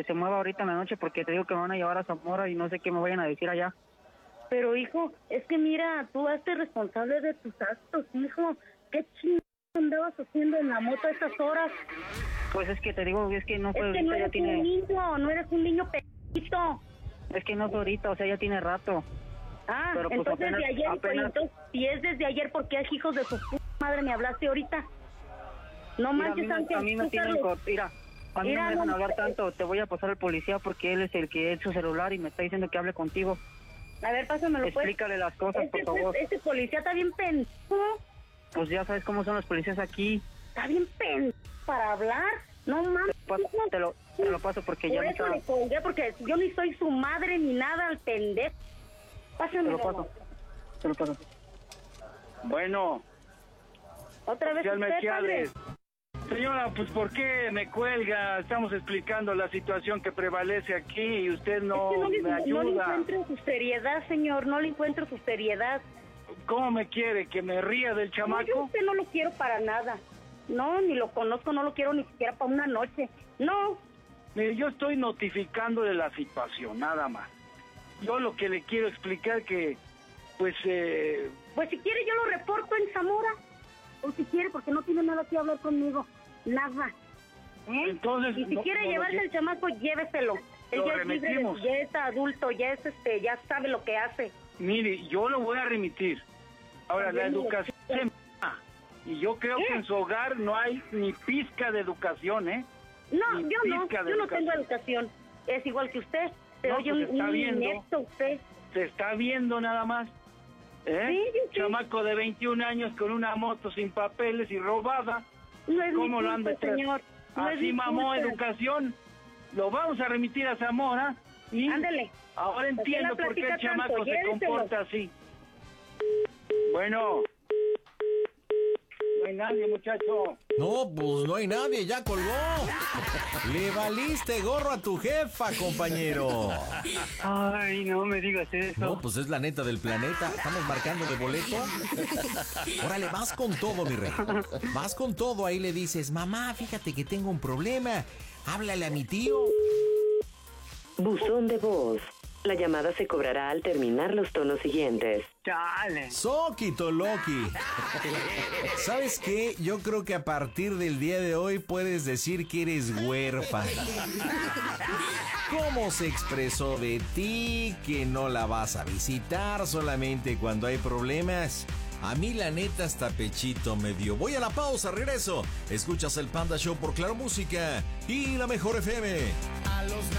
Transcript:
se mueva ahorita en la noche porque te digo que me van a llevar a Zamora y no sé qué me vayan a decir allá. Pero, hijo, es que mira, tú hazte responsable de tus actos, hijo. ¿Qué chingados andabas haciendo en la moto a estas horas? Pues es que te digo, es que no fue Es que ahorita, no ya eres tiene... un niño, no eres un niño pequeñito. Es que no fue ahorita, o sea, ya tiene rato. Ah, pero pues entonces apenas, de ayer, entonces, si es desde ayer, ¿por qué hijos de su puta madre me hablaste ahorita? No manches, Ángel. A mí me tienen... Mira, a mí no me dejan hablar tanto. Te voy a pasar al policía porque él es el que es su celular y me está diciendo que hable contigo. A ver, pásamelo, pues. Explícale las cosas, por favor. Este policía está bien pendejo. Pues ya sabes cómo son los policías aquí. Está bien pendejo para hablar. No mames. Te lo paso porque ya no está... le colgué porque yo ni soy su madre ni nada al pendejo. Pásamelo. Te lo paso. Bueno. Otra vez usted, padre. Señora, pues ¿por qué me cuelga? Estamos explicando la situación que prevalece aquí y usted no me ayuda. No le encuentro su seriedad, señor, no le encuentro su seriedad. ¿Cómo me quiere? ¿Que me ría del chamaco? No, yo usted no lo quiero para nada. No, ni lo conozco, no lo quiero ni siquiera para una noche. No. Mire, yo estoy notificándole la situación, nada más. Yo lo que le quiero explicar que, pues... Pues si quiere yo lo reporto en Zamora. O si quiere, porque no tiene nada que hablar conmigo. Nada. Entonces, y si quiere llevarse el chamaco, lléveselo. Él ya es libre, ya es adulto, ya es ya sabe lo que hace. Mire, yo lo voy a remitir. Ahora, la educación se... Y yo creo que en su hogar no hay ni pizca de educación, ¿eh? No, yo no tengo educación. Es igual que usted. Se oye pues un inepto usted. Se está viendo nada más. Sí. Chamaco de 21 años con una moto sin papeles y robada. No es ¿Cómo mi lo han de culpa, señor. No así mamó educación. Lo vamos a remitir a Zamora. Y ándele. Ahora entiendo por qué el chamaco se comporta así. Bueno. No hay nadie, muchacho. No, pues no hay nadie, ya colgó. Le valiste gorro a tu jefa, compañero. Ay, no me digas eso. No, pues es la neta del planeta. Estamos marcando de boleto. Órale, vas con todo, mi rey. Vas con todo, ahí le dices, mamá, fíjate que tengo un problema. Háblale a mi tío. Buzón de voz. La llamada se cobrará al terminar los tonos siguientes. ¡Chale! Soquito Loki. ¿Sabes qué? Yo creo que a partir del día de hoy puedes decir que eres huérfana. ¿Cómo se expresó de ti? Que no la vas a visitar solamente cuando hay problemas. A mí la neta hasta pechito me dio. Voy a la pausa, regreso. Escuchas el Panda Show por Claro Música y la Mejor FM.